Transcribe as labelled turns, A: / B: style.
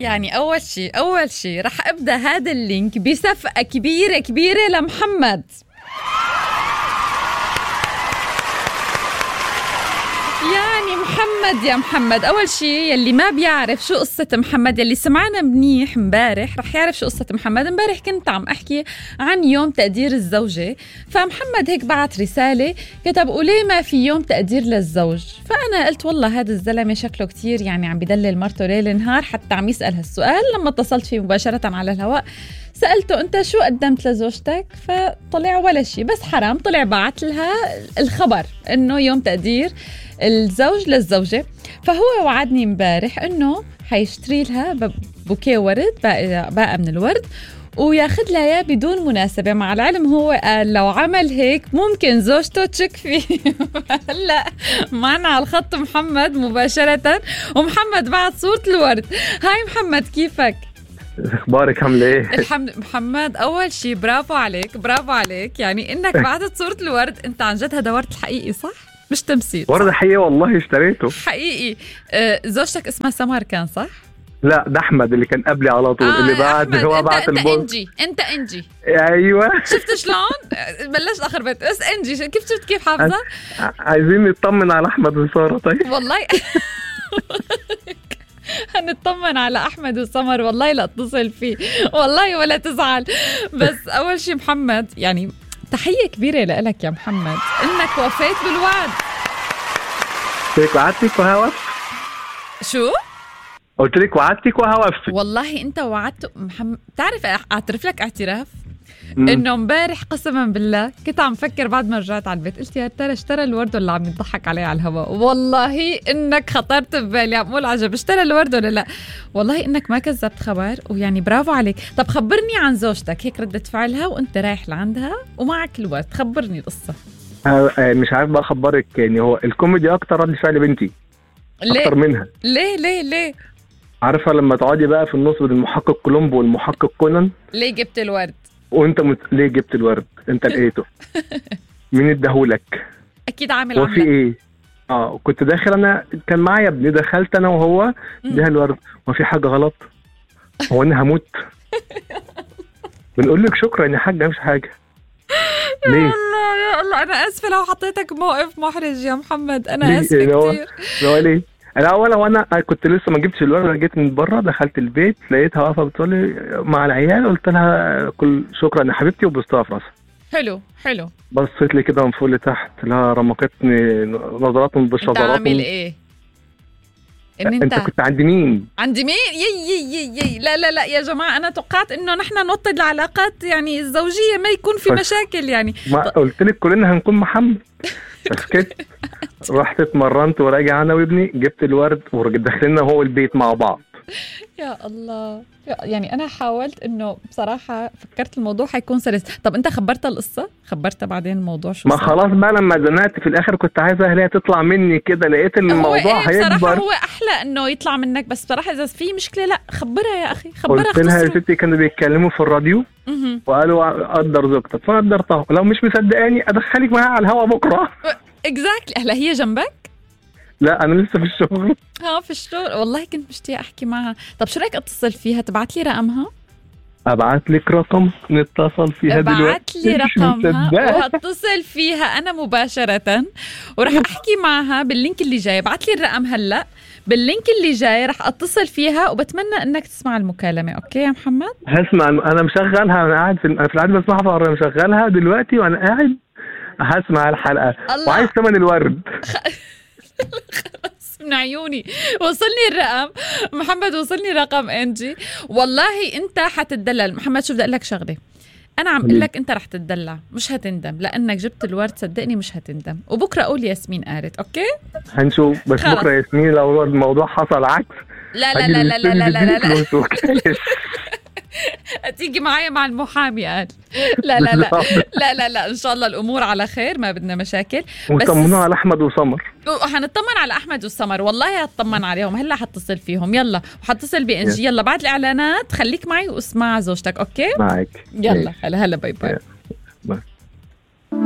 A: يعني أول شيء رح أبدأ هذا اللينك بصفقة كبيرة لمحمد. يعني يا محمد أول شيء يلي ما بيعرف شو قصة محمد، يلي سمعنا منيح مبارح رح يعرف شو قصة محمد. مبارح كنت عم أحكي عن يوم تقدير الزوجة، فمحمد هيك بعت رسالة كتب وليه ما في يوم تقدير للزوج. فأنا قلت والله هذا الزلمة شكله كتير يعني عم بدلل مرته ليل نهار حتى عم يسأل هالسؤال. لما اتصلت فيه مباشرة على الهواء سألته أنت شو قدمت لزوجتك؟ فطلع ولا شيء، بس حرام طلع بعت لها الخبر إنه يوم تقدير الزوج للزوجة. فهو وعدني مبارح إنه حيشتري لها بوكيه ورد باقة من الورد وياخد لها اياه بدون مناسبة، مع العلم هو قال لو عمل هيك ممكن زوجته تشك فيه. هلا معنا على الخط محمد مباشرة، ومحمد بعد صورة الورد. هاي محمد كيفك؟
B: اخبارك عامله ايه؟
A: الحمد. محمد اول شيء برافو عليك يعني انك بعدت صورة الورد. انت عن جد هذا ورد الحقيقي صح؟ مش تمثيل.
B: ورد حقيقي والله اشتريته
A: حقيقي. زوجتك اسمها سمر كان صح؟
B: لا ده احمد اللي كان قبلي على طول. اللي بعد هو بعت البوست.
A: انت انجي
B: ايوه
A: شفت شلون بلشت اخر بيت بس انجي كيف حافظه.
B: عايزين نطمن على احمد وساره. طيب
A: والله هنطمن على أحمد وسمر والله لا اتصل فيه والله ولا تزعل. بس أول شيء محمد يعني تحية كبيرة لك يا محمد إنك وفيت بالوعد.
B: وعدتك وهوفت.
A: شو؟
B: قلت لك وعدتك وهوفت.
A: والله أنت وعدت محمد. تعرف أعترف لك اعتراف إنه مبارح قسما بالله كنت عم فكر بعد ما رجعت على البيت قلت يا ترى اشترى الورد ولا عم يضحك علي على الهواء. والله إنك خطرت ببالي عم أقول عجب اشترى الورد ولا لا. والله إنك ما كذبت خبر ويعني برافو عليك. طب خبرني عن زوجتك هيك ردة فعلها وأنت رايح لعندها ومعك الورد. خبرني القصة.
B: مش عارف بقى أخبرك يعني هو الكوميدي أكتر رد فعل بنتي أكتر منها.
A: ليه
B: عارفة لما تقعدي بقى في النص بين المحقق كولومبو والمحقق كونان
A: ليه جبت الورد
B: وانت ليه جبت الورد؟ انت لقيته مين اداهولك؟
A: اكيد عامل
B: وفي ايه؟ كنت داخل انا كان معايا ابني دخلت انا وهو اداها الورد وفي حاجه غلط؟ هو انا هموت؟ بنقول لك شكرا يا حاجه مش حاجه. ليه؟
A: يا الله انا اسفه لو حطيتك موقف محرج يا محمد. انا اسفه كتير.
B: ليه؟ الاول وانا كنت لسه ما جبتش الورد، جيت من بره دخلت البيت لقيتها واقفه بتقولي مع العيال قلت لها كل شكرا يا حبيبتي وبصتها في راسها. حلو بصيت لي كده من فوق لتحت لا رمقتني نظرات بالشجرات.
A: انت عامل ايه؟
B: انت كنت عند مين؟
A: يي لا يا جماعه انا توقعت انه نحن نوطد العلاقات يعني الزوجيه ما يكون في مشاكل يعني.
B: ما قلت لك كلنا هنكون محمد. سكت. رحت اتمرنت وراجع انا وابني جبت الورد ودخلنا هو البيت مع بعض.
A: يا الله يعني انا حاولت انه بصراحه فكرت الموضوع حيكون سلس. طب انت خبرتها القصه؟ خبرتها بعدين الموضوع شو
B: ما خلاص بقى لما زنقت في الاخر كنت عايزه هي تطلع مني كده لقيت الموضوع هيكبر.
A: بصراحه هو احلى انه يطلع منك بس بصراحه اذا في مشكله لا خبرها يا اخي خبرها.
B: قلت لها يا ستي كانوا بيتكلموا في الراديو وقالوا قدر زوجتك فقدرتها لو مش مصدقاني ادخلك معايا على الهوا بكره.
A: اكزاكتلي. هلا هي جنبك؟
B: لا انا لسه في الشغل.
A: في الشغل. والله كنت مشتاقه احكي معها. طب شو رايك اتصل فيها؟ تبعت لي رقمها.
B: ابعت لك رقم نتصل فيها دلوقتي.
A: ابعت لي رقمها وهتصل فيها انا مباشره وراح احكي معها باللينك اللي جاي. ابعت لي الرقم هلا باللينك اللي جاي راح اتصل فيها وبتمنى انك تسمع المكالمه. اوكي يا محمد؟
B: هسمع. انا مشغلها انا قاعد في العاده بسمعها انا مشغلها دلوقتي وانا قاعد هسمع الحلقه وعايز ثمن الورد.
A: خلاص من عيوني. وصلني الرقم محمد، وصلني رقم انجي. والله انت حتتدلل محمد. شو بدي اقول لك شغله، انا عم اقول لك انت رح تتدلع مش هتندم لانك جبت الورد. صدقني مش هتندم. وبكره قول ياسمين قالت. اوكي هنشوف.
B: بس خلص. بكره ياسمين لو الموضوع حصل عكس
A: لا تيجي معايا مع المحامي قال لا ان شاء الله الامور على خير ما بدنا مشاكل.
B: وطمنوا على احمد وسمر.
A: هنطمن على احمد وسمر والله هتطمن عليهم. هلا حتصل فيهم يلا وحتصل بانجي. يلا بعد الاعلانات خليك معي واسمع زوجتك. اوكي
B: معك.
A: يلا هلا باي.